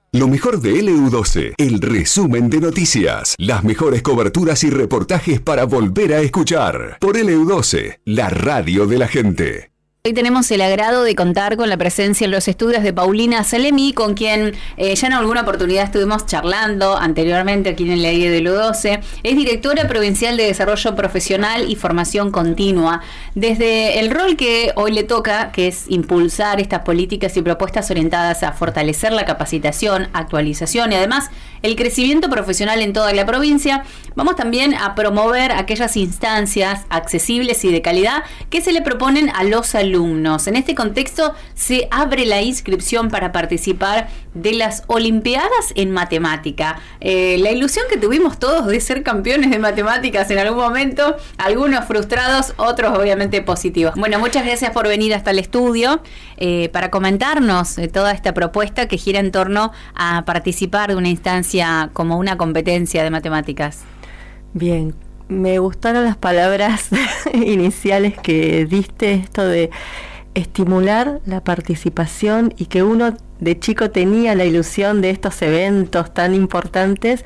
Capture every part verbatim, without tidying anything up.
Lo mejor de L U doce, el resumen de noticias, las mejores coberturas y reportajes para volver a escuchar. Por L U doce, la radio de la gente. Hoy tenemos el agrado de contar con la presencia en los estudios de Paulina Salemi, con quien eh, ya en alguna oportunidad estuvimos charlando anteriormente aquí en el aire de L U doce. Es directora provincial de Desarrollo Profesional y Formación Continua. Desde el rol que hoy le toca, que es impulsar estas políticas y propuestas orientadas a fortalecer la capacitación, actualización y además el crecimiento profesional en toda la provincia, vamos también a promover aquellas instancias accesibles y de calidad que se le proponen a los alumnos. En este contexto se abre la inscripción para participar de las Olimpiadas en Matemática. Eh, la ilusión que tuvimos todos de ser campeones de matemáticas en algún momento, algunos frustrados, otros obviamente positivos. Bueno, muchas gracias por venir hasta el estudio eh, para comentarnos eh, toda esta propuesta que gira en torno a participar de una instancia como una competencia de matemáticas. Bien. Me gustaron las palabras iniciales que diste, esto de estimular la participación y que uno de chico tenía la ilusión de estos eventos tan importantes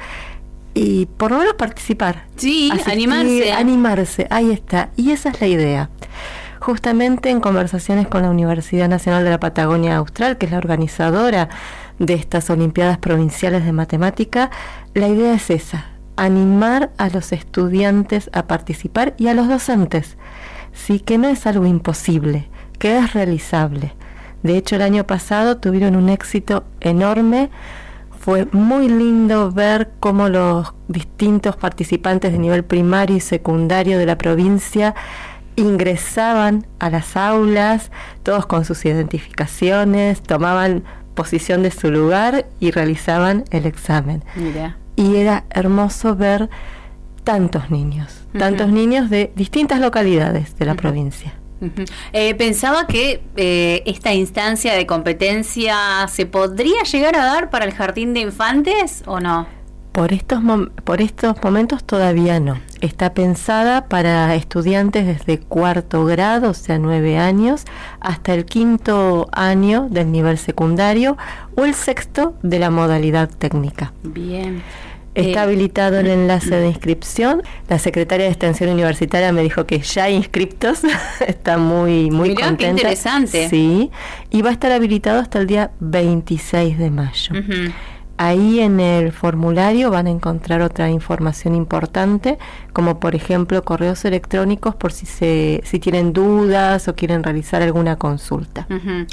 y por lo menos participar. Sí, asistir, animarse. Animarse, ahí está. Y esa es la idea. Justamente en conversaciones con la Universidad Nacional de la Patagonia Austral, que es la organizadora de estas Olimpiadas Provinciales de Matemática, la idea es esa. Animar a los estudiantes a participar y a los docentes, sí, que no es algo imposible, que es realizable. De hecho, el año pasado tuvieron un éxito enorme. Fue muy lindo ver cómo los distintos participantes de nivel primario y secundario de la provincia ingresaban a las aulas, todos con sus identificaciones, tomaban posición de su lugar y realizaban el examen. Mira. Y era hermoso ver tantos niños, uh-huh. tantos niños de distintas localidades de la uh-huh. provincia. Uh-huh. Eh, pensaba que eh, esta instancia de competencia se podría llegar a dar para el jardín de infantes o no. Por estos mom- por estos momentos todavía no. Está pensada para estudiantes desde cuarto grado, o sea, nueve años, hasta el quinto año del nivel secundario o el sexto de la modalidad técnica. Bien. Está eh, habilitado el enlace de inscripción. La secretaria de Extensión Universitaria me dijo que ya hay inscriptos. Está muy, muy Mirá, contenta. Qué interesante. Sí. Y va a estar habilitado hasta el día veintiséis de mayo. Uh-huh. Ahí en el formulario van a encontrar otra información importante, como por ejemplo correos electrónicos por si se si tienen dudas o quieren realizar alguna consulta. Uh-huh.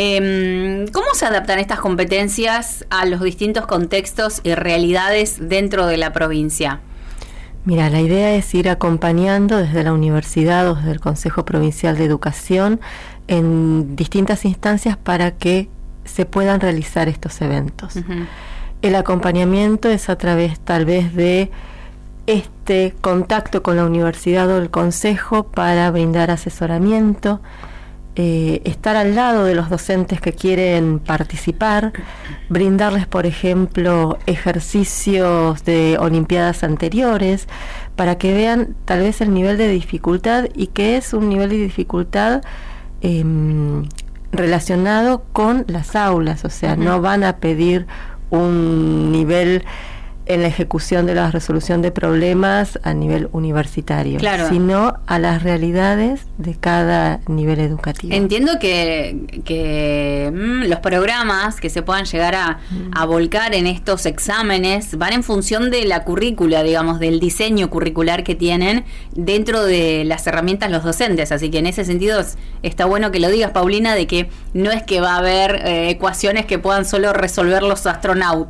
Eh, ¿Cómo se adaptan estas competencias a los distintos contextos y realidades dentro de la provincia? Mira, la idea es ir acompañando desde la universidad o desde el Consejo Provincial de Educación en distintas instancias para que se puedan realizar estos eventos. Uh-huh. El acompañamiento es a través tal vez de este contacto con la universidad o el consejo para brindar asesoramiento, eh, estar al lado de los docentes que quieren participar, brindarles, por ejemplo, ejercicios de olimpiadas anteriores para que vean tal vez el nivel de dificultad y que es un nivel de dificultad eh, relacionado con las aulas, o sea, uh-huh. no van a pedir un nivel en la ejecución de la resolución de problemas a nivel universitario, claro. sino a las realidades de cada nivel educativo. Entiendo que, que mmm, los programas que se puedan llegar a, mm. a volcar en estos exámenes van en función de la currícula, digamos, del diseño curricular que tienen dentro de las herramientas los docentes, así que en ese sentido es, está bueno que lo digas, Paulina, de que no es que va a haber eh, ecuaciones que puedan solo resolver los astronautas.